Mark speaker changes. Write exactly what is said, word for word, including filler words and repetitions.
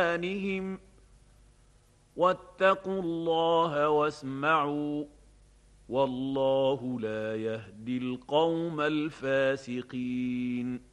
Speaker 1: بأذانهم واتقوا الله واسمعوا والله لا يهدي القوم الفاسقين.